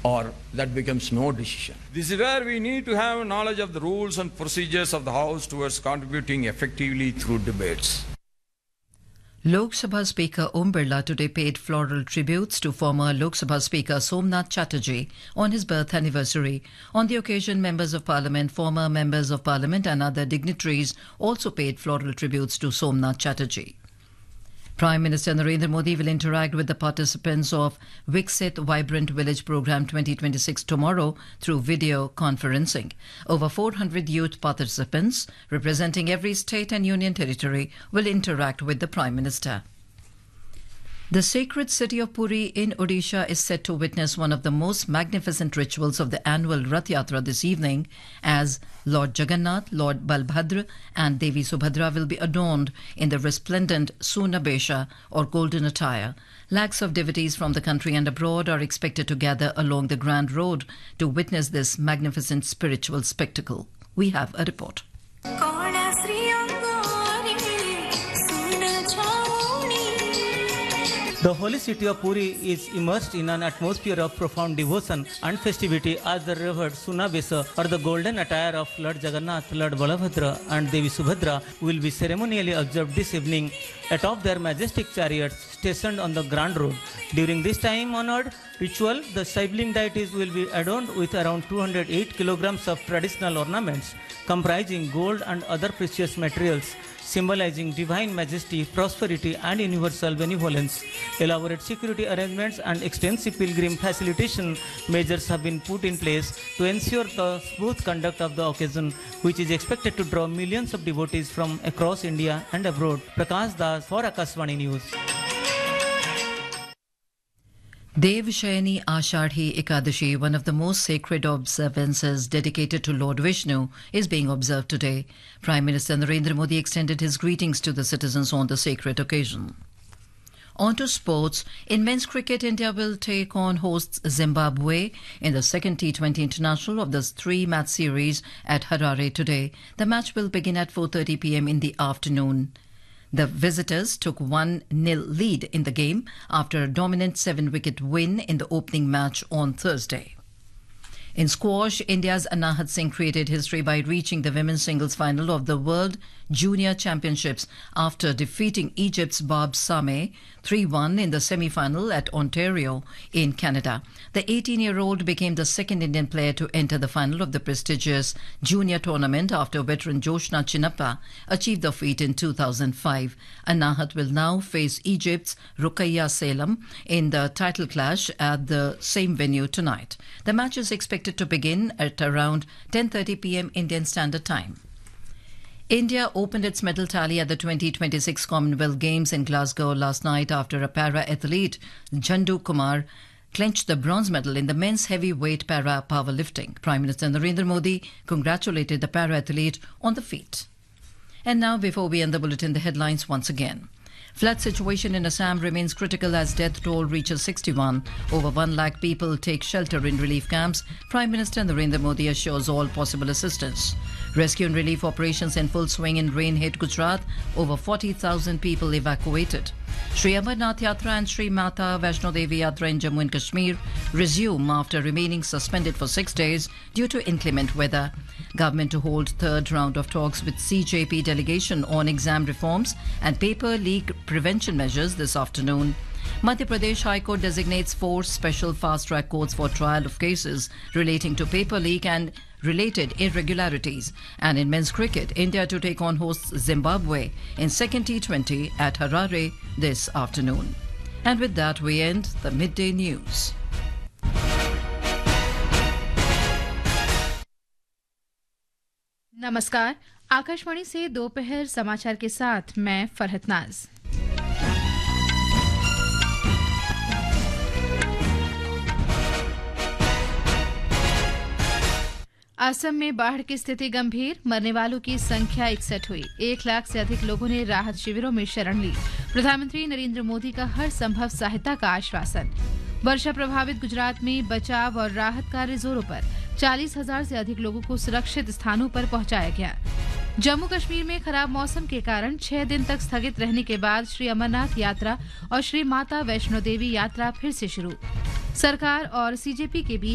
or that becomes no decision. This is where we need to have knowledge of the rules and procedures of the House towards contributing effectively through debates. Lok Sabha Speaker Om Birla today paid floral tributes to former Lok Sabha Speaker Somnath Chatterjee on his birth anniversary. On the occasion, members of Parliament, former members of Parliament and other dignitaries also paid floral tributes to Somnath Chatterjee. Prime Minister Narendra Modi will interact with the participants of Viksit Vibrant Village Programme 2026 tomorrow through video conferencing. Over 400 youth participants representing every state and union territory will interact with the Prime Minister. The sacred city of Puri in Odisha is set to witness one of the most magnificent rituals of the annual Rath Yatra this evening, as Lord Jagannath, Lord Balbhadra and Devi Subhadra will be adorned in the resplendent Sunabesha or golden attire. Lakhs of devotees from the country and abroad are expected to gather along the Grand Road to witness this magnificent spiritual spectacle. We have a report. The holy city of Puri is immersed in an atmosphere of profound devotion and festivity as the revered Sunabesa, or the golden attire of Lord Jagannath, Lord Balabhadra and Devi Subhadra, will be ceremonially observed this evening atop their majestic chariots stationed on the Grand Road. During this time-honored ritual, the sibling deities will be adorned with around 208 kilograms of traditional ornaments comprising gold and other precious materials, symbolizing divine majesty, prosperity and universal benevolence. Elaborate security arrangements and extensive pilgrim facilitation measures have been put in place to ensure the smooth conduct of the occasion, which is expected to draw millions of devotees from across India and abroad. Prakash Das for Akashvani News. Devshayani Ashadhi Ekadashi, one of the most sacred observances dedicated to Lord Vishnu, is being observed today. Prime Minister Narendra Modi extended his greetings to the citizens on the sacred occasion. On to sports. In men's cricket, India will take on hosts Zimbabwe in the second T20 International of the three-match series at Harare today. The match will begin at 4:30 p.m. in the afternoon. The visitors took 1-0 lead in the game after a dominant 7-wicket win in the opening match on Thursday. In squash, India's Anahat Singh created history by reaching the women's singles final of the World Junior Championships after defeating Egypt's Barb Sameh 3-1 in the semi-final at Ontario in Canada. The 18-year-old became the second Indian player to enter the final of the prestigious junior tournament after veteran Joshna Chinnappa achieved the feat in 2005. Anahat will now face Egypt's Ruqayya Salem in the title clash at the same venue tonight. The match is expected to begin at around 10:30 p.m. Indian Standard Time. India opened its medal tally at the 2026 Commonwealth Games in Glasgow last night after a para-athlete, Jandu Kumar, clinched the bronze medal in the men's heavyweight para-powerlifting. Prime Minister Narendra Modi congratulated the para-athlete on the feat. And now, before we end the bulletin, the headlines once again. Flood situation in Assam remains critical as death toll reaches 61. Over 1 lakh people take shelter in relief camps. Prime Minister Narendra Modi assures all possible assistance. Rescue and relief operations in full swing in rain-hit Gujarat. Over 40,000 people evacuated. Sri Amarnath Yatra and Sri Mata Vaishno Devi Yatra in Jammu and Kashmir resume after remaining suspended for 6 days due to inclement weather. Government to hold third round of talks with CJP delegation on exam reforms and paper leak prevention measures this afternoon. Madhya Pradesh High Court designates 4 special fast-track courts for trial of cases relating to paper leak and related irregularities. And in men's cricket, India to take on hosts Zimbabwe in second T20 at Harare this afternoon. And with that, we end the midday news. नमस्कार, आकाशवाणी से दोपहर समाचार के साथ मैं फरहत नाज। असम में बाढ़ की स्थिति गंभीर, मरने वालों की संख्या 61 हुई। 1 लाख से अधिक लोगों ने राहत शिविरों में शरण ली। प्रधानमंत्री नरेंद्र मोदी का हर संभव सहायता का आश्वासन। वर्षा प्रभावित गुजरात में बचाव और राहत कार्य जोरों पर। 40,000 से अधिक लोगों को सुरक्षित स्थानों पर पहुंचाया गया। जम्मू कश्मीर में खराब मौसम के कारण 6 दिन तक स्थगित रहने के बाद श्री अमरनाथ यात्रा और श्री माता वैष्णो देवी यात्रा फिर से शुरू। सरकार और सीजेपी के बीच